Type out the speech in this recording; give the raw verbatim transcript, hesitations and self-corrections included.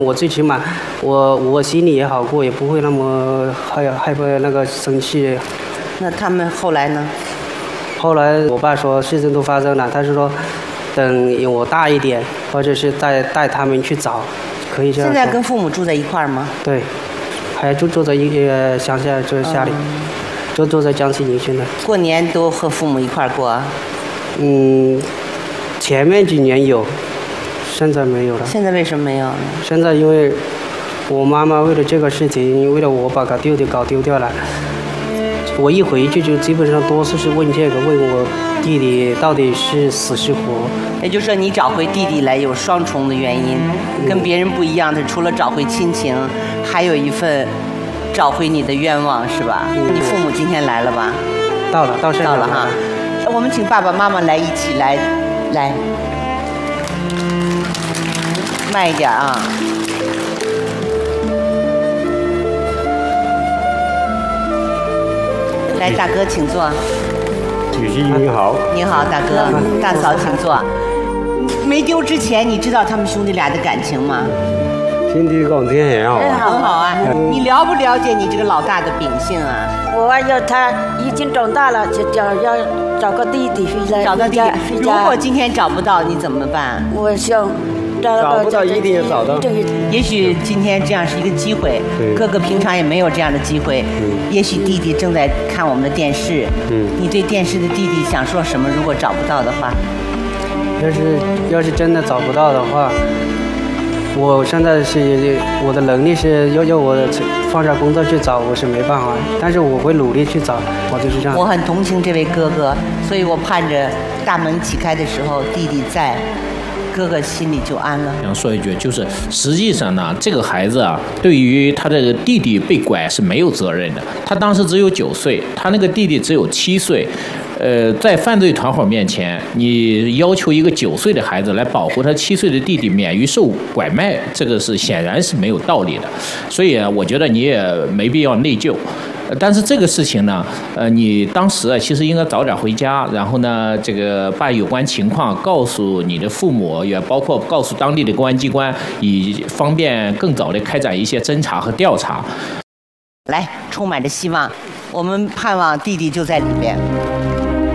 我最起码我我心里也好过，也不会那么害害怕那个生气。 那他们后来呢？ 后来我爸说事情都发生了，他是说等我大一点，或者是带带他们去找，可以这样。 现在跟父母住在一块儿吗？ 对，还就住在一个乡下，就是家里，嗯、就住在江西宁县的。 过年都和父母一块儿过？ 嗯，前面几年有。现在没有了。 现在为什么没有呢？ 现在因为我妈妈为了这个事情，为了我把个弟弟搞丢掉了，我一回去就基本上多数是问这个，问我弟弟到底是死是活。 也就是说，你找回弟弟来有双重的原因，嗯、跟别人不一样的，除了找回亲情，还有一份找回你的愿望，是吧？嗯、你父母今天来了吧？ 到了，到现在到了哈。我们请爸爸妈妈来一起来，来。慢一点啊！来，大哥，请坐。 主席你好。 你好，大哥，大嫂，请坐。没丢之前，你知道他们兄弟俩的感情吗？ 兄弟感情很好。 很好啊。你了不了解你这个老大的秉性啊？ 我要他已经长大了，就找要找个弟弟回来。 找个弟弟。如果今天找不到，你怎么办？ 我想。 找不到一定也找到。 也许今天这样是一个机会，哥哥平常也没有这样的机会。嗯、也许弟弟正在看我们的电视。嗯、你对电视的弟弟想说什么？如果找不到的话， 要是要是真的找不到的话，我现在是我的能力是要要我放下工作去找，我是没办法，但是我会努力去找，我就是这样。 我很同情这位哥哥，所以我盼着大门启开的时候，弟弟在。哥哥心里就安了。 想说一句，就是实际上呢，这个孩子啊，对于他的弟弟被拐是没有责任的。他当时只有九岁，他那个弟弟只有七岁。呃，在犯罪团伙面前，你要求一个九岁的孩子来保护他七岁的弟弟免于受拐卖，这个是显然是没有道理的。所以我觉得你也没必要内疚。但是这个事情呢，呃，你当时啊，其实应该早点回家，然后呢，这个把有关情况告诉你的父母，也包括告诉当地的公安机关，以方便更早的开展一些侦查和调查。 来，充满着希望，我们盼望弟弟就在里边。